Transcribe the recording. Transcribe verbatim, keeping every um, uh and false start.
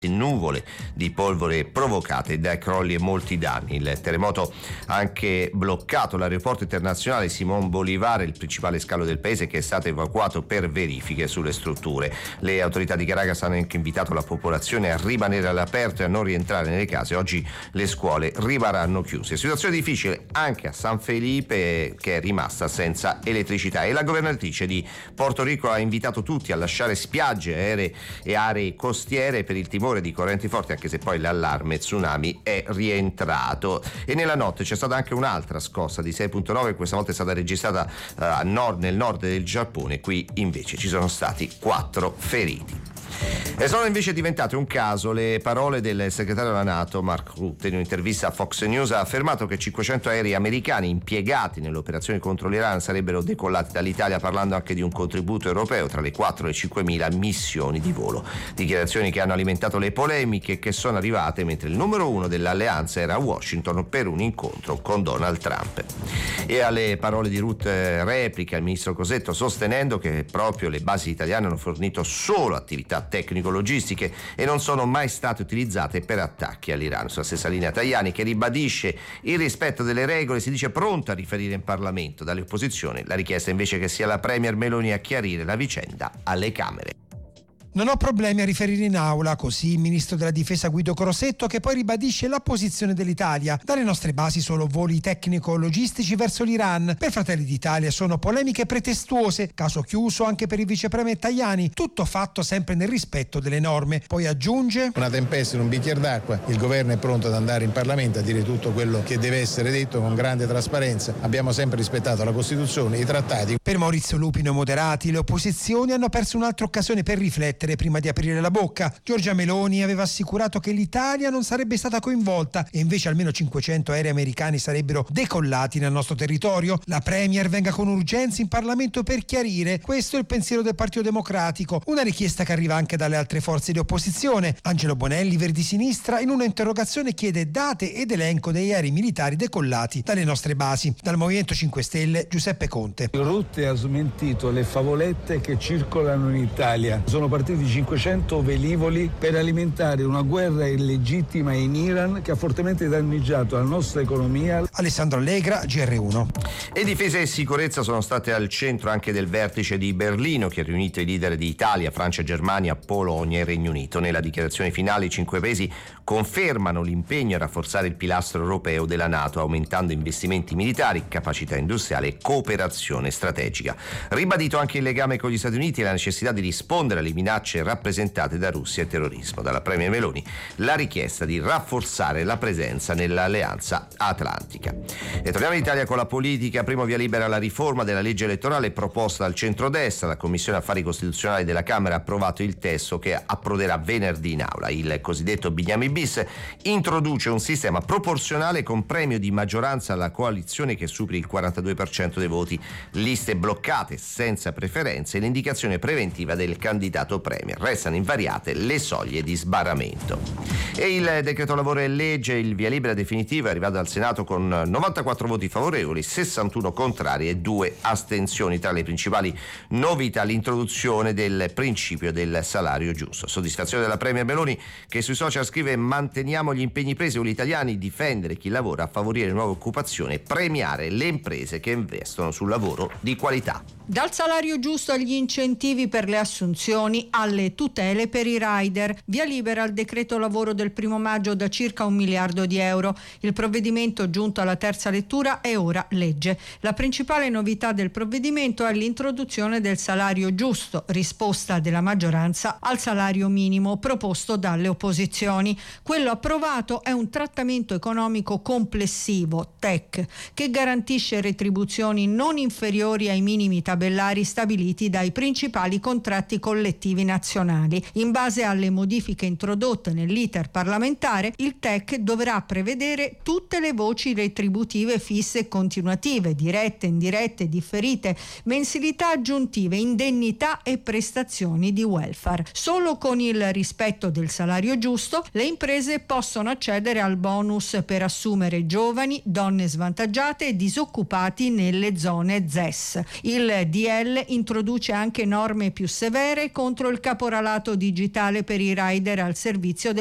nuvole di polvere provocate da crolli e molti danni. Il terremoto ha anche bloccato l'aeroporto internazionale Simón Bolívar, il principale scalo del paese, che è stato evacuato per verifiche sulle strutture. Le autorità di Caracas hanno anche invitato la popolazione a rimanere all'aperto e a non rientrare nelle case. Oggi le scuole rimarranno chiuse. Situazione difficile anche a San Felipe, che è rimasta senza elettricità, e la governatrice di Porto Rico ha invitato tutti a lasciare spiagge, aeree e aree costiere per il timore di correnti forti, anche se poi l'allarme tsunami è rientrato. E nella notte c'è stata anche un'altra scossa di sei virgola nove, questa volta è stata registrata uh, a nord, nel nord del Giappone. Qui invece ci sono stati quattro feriti. E sono invece diventate un caso le parole del segretario della NATO Mark Rutte. In un'intervista a Fox News ha affermato che cinquecento aerei americani impiegati nelle operazioni contro l'Iran sarebbero decollati dall'Italia, parlando anche di un contributo europeo tra le quattro e le cinquemila missioni di volo. Dichiarazioni che hanno alimentato le polemiche, che sono arrivate mentre il numero uno dell'alleanza era a Washington per un incontro con Donald Trump. E alle parole di Rutte replica il ministro Crosetto, sostenendo che proprio le basi italiane hanno fornito solo attività tecnico-logistiche e non sono mai state utilizzate per attacchi all'Iran. Sulla stessa linea Tajani, che ribadisce il rispetto delle regole, si dice pronta a riferire in Parlamento. Dalle opposizioni la richiesta invece che sia la premier Meloni a chiarire la vicenda alle Camere. Non ho problemi a riferire in aula, così il ministro della difesa Guido Crosetto, che poi ribadisce la posizione dell'Italia. Dalle nostre basi solo voli tecnico-logistici verso l'Iran. Per Fratelli d'Italia sono polemiche pretestuose, caso chiuso anche per il vicepremier Tajani, tutto fatto sempre nel rispetto delle norme. Poi aggiunge: una tempesta in un bicchiere d'acqua, il governo è pronto ad andare in Parlamento a dire tutto quello che deve essere detto con grande trasparenza. Abbiamo sempre rispettato la Costituzione, i trattati. Per Maurizio Lupino e moderati, le opposizioni hanno perso un'altra occasione per riflettere prima di aprire la bocca. Giorgia Meloni aveva assicurato che l'Italia non sarebbe stata coinvolta e invece almeno cinquecento aerei americani sarebbero decollati nel nostro territorio. La premier venga con urgenza in Parlamento per chiarire. Questo è il pensiero del Partito Democratico, una richiesta che arriva anche dalle altre forze di opposizione. Angelo Bonelli, Verdi Sinistra, in una interrogazione chiede date ed elenco degli aerei militari decollati dalle nostre basi. Dal Movimento cinque Stelle, Giuseppe Conte. Rutte ha smentito le favolette che circolano in Italia. Sono partiti di cinquecento velivoli per alimentare una guerra illegittima in Iran che ha fortemente danneggiato la nostra economia. Alessandro Allegra, G R uno. E difesa e sicurezza sono state al centro anche del vertice di Berlino, che ha riunito i leader di Italia, Francia, Germania, Polonia e Regno Unito. Nella dichiarazione finale i cinque paesi confermano l'impegno a rafforzare il pilastro europeo della NATO, aumentando investimenti militari, capacità industriale e cooperazione strategica. Ribadito anche il legame con gli Stati Uniti e la necessità di rispondere alle minacce rappresentate da Russia e terrorismo. Dalla premier Meloni la richiesta di rafforzare la presenza nell'alleanza atlantica. E torniamo in Italia con la politica. Primo via libera alla riforma della legge elettorale proposta dal centrodestra. La Commissione Affari Costituzionali della Camera ha approvato il testo che approderà venerdì in aula. Il cosiddetto Bignami bis introduce un sistema proporzionale con premio di maggioranza alla coalizione che superi il quarantadue per cento dei voti, liste bloccate senza preferenze e l'indicazione preventiva del candidato premier. Restano invariate le soglie di sbarramento. E il decreto lavoro e legge, il via libera definitivo, è arrivato al Senato con novantaquattro voti favorevoli, sessantuno contrari e due astensioni. Tra le principali novità l'introduzione del principio del salario giusto. Soddisfazione della premier Meloni, che sui social scrive: manteniamo gli impegni presi con gli italiani, difendere chi lavora, favorire nuova occupazione, premiare le imprese che investono sul lavoro di qualità. Dal salario giusto agli incentivi per le assunzioni, alle tutele per i rider. Via libera al decreto lavoro del primo maggio da circa un miliardo di euro. Il provvedimento, giunto alla terza lettura, è ora legge. La principale novità del provvedimento è l'introduzione del salario giusto, risposta della maggioranza al salario minimo proposto dalle opposizioni. Quello approvato è un trattamento economico complessivo, T E C, che garantisce retribuzioni non inferiori ai minimi tabellari stabiliti dai principali contratti collettivi nazionali. In base alle modifiche introdotte nell'iter parlamentare, il T E C dovrà prevedere tutte le voci retributive fisse e continuative, dirette, indirette, differite, mensilità aggiuntive, indennità e prestazioni di welfare. Solo con il rispetto del salario giusto le imprese possono accedere al bonus per assumere giovani, donne svantaggiate e disoccupati nelle zone Z E S. Il D L introduce anche norme più severe contro il caporalato digitale per i rider al servizio